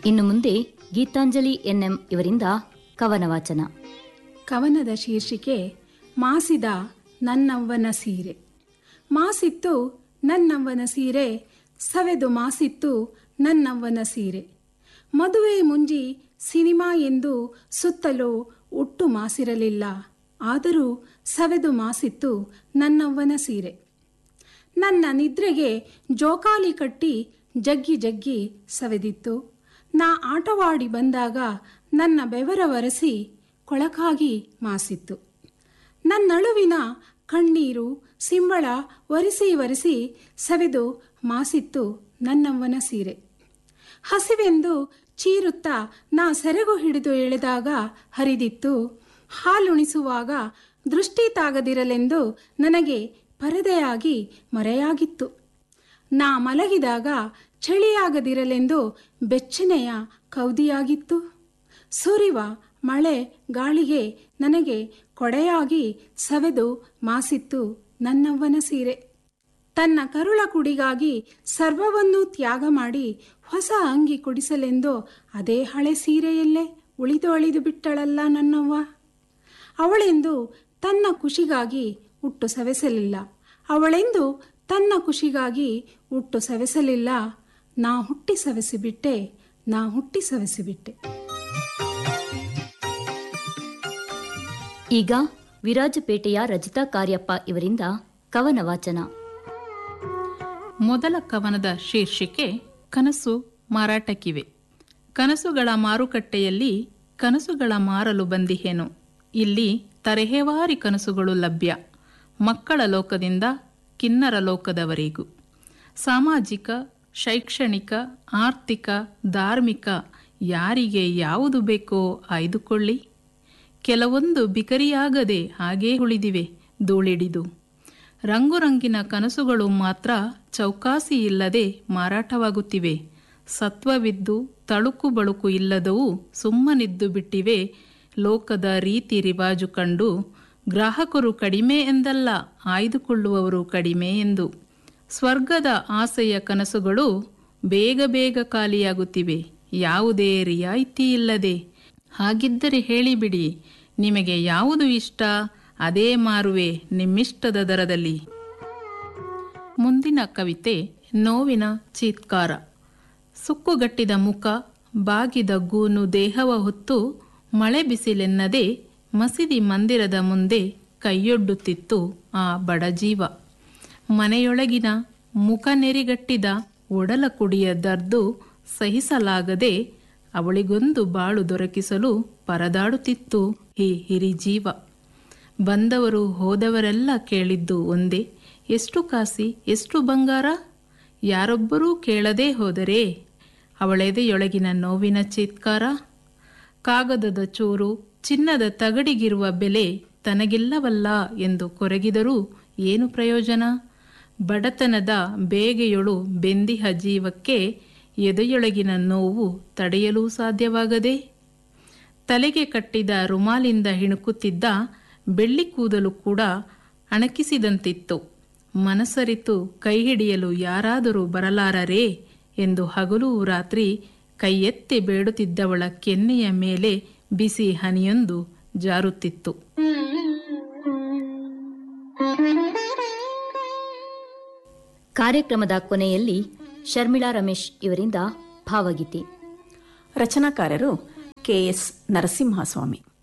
ಇನ್ನು ಮುಂದೆ ಗೀತಾಂಜಲಿ ಎನ್ಎಂ ಇವರಿಂದ ಕವನ ವಾಚನ. ಕವನದ ಶೀರ್ಷಿಕೆ ಮಾಸಿದ ನನ್ನವ್ವನ ಸೀರೆ. ಮಾಸಿತ್ತು ನನ್ನವ್ವನ ಸೀರೆ, ಸವೆದು ಮಾಸಿತ್ತು ನನ್ನವ್ವನ ಸೀರೆ. ಮದುವೆ ಮುಂಜಿ ಸಿನಿಮಾ ಎಂದು ಸುತ್ತಲೂ ಒಟ್ಟು ಮಾಸಿರಲಿಲ್ಲ, ಆದರೂ ಸವೆದು ಮಾಸಿತ್ತು ನನ್ನವ್ವನ ಸೀರೆ. ನನ್ನ ನಿದ್ರೆಗೆ ಜೋಕಾಲಿ ಕಟ್ಟಿ ಜಗ್ಗಿ ಜಗ್ಗಿ ಸವೆದಿತ್ತು. ನಾ ಆಟವಾಡಿ ಬಂದಾಗ ನನ್ನ ಬೆವರ ಒರೆಸಿ ಕೊಳಕಾಗಿ ಮಾಸಿತ್ತು. ನನ್ನಳುವಿನ ಕಣ್ಣೀರು ಸಿಂಬಳ ಒರೆಸಿ ಒರೆಸಿ ಸವೆದು ಮಾಸಿತ್ತು ನನ್ನವ್ವನ ಸೀರೆ. ಹಸಿವೆಂದು ಚೀರುತ್ತಾ ನಾ ಸೆರಗು ಹಿಡಿದು ಎಳೆದಾಗ ಹರಿದಿತ್ತು. ಹಾಲುಣಿಸುವಾಗ ದೃಷ್ಟಿ ತಾಗದಿರಲೆಂದು ನನಗೆ ಪರದೆಯಾಗಿ ಮರೆಯಾಗಿತ್ತು. ನಾ ಮಲಗಿದಾಗ ಚಳಿಯಾಗದಿರಲೆಂದು ಬೆಚ್ಚನೆಯ ಕೌದಿಯಾಗಿತ್ತು. ಸುರಿವ ಮಳೆ ಗಾಳಿಗೆ ನನಗೆ ಕೊಡೆಯಾಗಿ ಸವೆದು ಮಾಸಿತ್ತು ನನ್ನವ್ವನ ಸೀರೆ. ತನ್ನ ಕರುಳ ಕುಡಿಗಾಗಿ ಸರ್ವವನ್ನೂ ತ್ಯಾಗ ಮಾಡಿ ಹೊಸ ಅಂಗಿ ಕೊಡಿಸಲೆಂದು ಅದೇ ಹಳೆ ಸೀರೆಯಲ್ಲೇ ಉಳಿದು ಬಿಟ್ಟಳಲ್ಲ ನನ್ನವ್ವ. ಅವಳೆಂದು ತನ್ನ ಖುಷಿಗಾಗಿ ಹುಟ್ಟು ಸವೆಸಲಿಲ್ಲ, ಅವಳೆಂದು ತನ್ನ ಖುಷಿಗಾಗಿ ಹುಟ್ಟು ಸವೆಸಲಿಲ್ಲ. ನಾ ಹುಟ್ಟಿ ಸವೆಸಿಬಿಟ್ಟೆ, ನಾ ಹುಟ್ಟಿ ಸವೆಸಿಬಿಟ್ಟೆ. ಈಗ ವಿರಾಜಪೇಟೆಯ ರಜಿತಾ ಕಾರ್ಯಪ್ಪ ಇವರಿಂದ ಕವನ ವಾಚನ. ಮೊದಲ ಕವನದ ಶೀರ್ಷಿಕೆ ಕನಸು ಮಾರಾಟಕ್ಕಿವೆ. ಕನಸುಗಳ ಮಾರುಕಟ್ಟೆಯಲ್ಲಿ ಕನಸುಗಳ ಮಾರಲು ಬಂದಿಹೇನು. ಇಲ್ಲಿ ತರಹೇವಾರಿ ಕನಸುಗಳು ಲಭ್ಯ, ಮಕ್ಕಳ ಲೋಕದಿಂದ ಕಿನ್ನರ ಲೋಕದವರೆಗೂ. ಸಾಮಾಜಿಕ, ಶೈಕ್ಷಣಿಕ, ಆರ್ಥಿಕ, ಧಾರ್ಮಿಕ, ಯಾರಿಗೆ ಯಾವುದು ಬೇಕೋ ಆಯ್ದುಕೊಳ್ಳಿ. ಕೆಲವೊಂದು ಬಿಕರಿಯಾಗದೆ ಹಾಗೇ ಉಳಿದಿವೆ ಧೂಳಿಡಿದು. ರಂಗುರಂಗಿನ ಕನಸುಗಳು ಮಾತ್ರ ಚೌಕಾಸಿ ಇಲ್ಲದೆ ಮಾರಾಟವಾಗುತ್ತಿವೆ. ಸತ್ವವಿದ್ದು ತಳುಕು ಬಳುಕು ಇಲ್ಲದವು ಸುಮ್ಮನಿದ್ದು ಬಿಟ್ಟಿವೆ. ಲೋಕದ ರೀತಿ ರಿವಾಜು ಕಂಡು ಗ್ರಾಹಕರು ಕಡಿಮೆ ಎಂದಲ್ಲ, ಆಯ್ದುಕೊಳ್ಳುವವರು ಕಡಿಮೆ ಎಂದು. ಸ್ವರ್ಗದ ಆಸೆಯ ಕನಸುಗಳು ಬೇಗ ಬೇಗ ಖಾಲಿಯಾಗುತ್ತಿವೆ, ಯಾವುದೇ ರಿಯಾಯಿತಿ ಇಲ್ಲದೆ. ಹಾಗಿದ್ದರೆ ಹೇಳಿಬಿಡಿ, ನಿಮಗೆ ಯಾವುದು ಇಷ್ಟ, ಅದೇ ಮಾರುವೆ ನಿಮ್ಮಿಷ್ಟದ ದರದಲ್ಲಿ. ಮುಂದಿನ ಕವಿತೆ ನೋವಿನ ಚೀತ್ಕಾರ. ಸುಕ್ಕುಗಟ್ಟಿದ ಮುಖ, ಬಾಗಿದ ಗೂನು ದೇಹವ ಹೊತ್ತು ಮಳೆ ಬಿಸಿಲೆನ್ನದೆ ಮಸೀದಿ ಮಂದಿರದ ಮುಂದೆ ಕೈಯೊಡ್ಡುತ್ತಿತ್ತು ಆ ಬಡಜೀವ. ಮನೆಯೊಳಗಿನ ಮುಖ ನೆರಿಗಟ್ಟಿದ ಒಡಲ ಕುಡಿಯ ದರ್ದು ಸಹಿಸಲಾಗದೆ ಅವಳಿಗೊಂದು ಬಾಳು ದೊರಕಿಸಲು ಪರದಾಡುತ್ತಿತ್ತು ಈ ಹಿರಿಜೀವ. ಬಂದವರು ಹೋದವರೆಲ್ಲ ಕೇಳಿದ್ದು ಒಂದೇ, ಎಷ್ಟು ಕಾಸಿ, ಎಷ್ಟು ಬಂಗಾರ? ಯಾರೊಬ್ಬರೂ ಕೇಳದೇ ಹೋದರೆ ಅವಳೆದೆಯೊಳಗಿನ ನೋವಿನ ಚೀತ್ಕಾರ. ಕಾಗದದ ಚೂರು, ಚಿನ್ನದ ತಗಡಿಗಿರುವ ಬೆಲೆ ತನಗಿಲ್ಲವಲ್ಲ ಎಂದು ಕೊರಗಿದರೂ ಏನು ಪ್ರಯೋಜನ? ಬಡತನದ ಬೇಗೆಯೊಳು ಬೆಂದಿಹ ಜೀವಕ್ಕೆ ಎದೆಯೊಳಗಿನ ನೋವು ತಡೆಯಲು ಸಾಧ್ಯವಾಗದೆ ತಲೆಗೆ ಕಟ್ಟಿದ ರುಮಾಲಿಂದ ಹಿಣುಕುತ್ತಿದ್ದ ಬೆಳ್ಳಿ ಕೂದಲು ಕೂಡ ಅಣಕಿಸಿದಂತಿತ್ತು. ಮನಸರಿತು ಕೈ ಹಿಡಿಯಲು ಯಾರಾದರೂ ಬರಲಾರರೇ ಎಂದು ಹಗಲು ರಾತ್ರಿ ಕೈ ಎತ್ತಿ ಬೇಡುತ್ತಿದ್ದವಳ ಕೆನ್ನೆಯ ಮೇಲೆ ಬಿಸಿ ಹನಿಯೊಂದು ಜಾರುತ್ತಿತ್ತು. ಕಾರ್ಯಕ್ರಮದ ಕೊನೆಯಲ್ಲಿ ಶರ್ಮಿಳಾ ರಮೇಶ್ ಇವರಿಂದ ಭಾವಗೀತೆ. ರಚನಾಕಾರರು KS ನರಸಿಂಹಸ್ವಾಮಿ.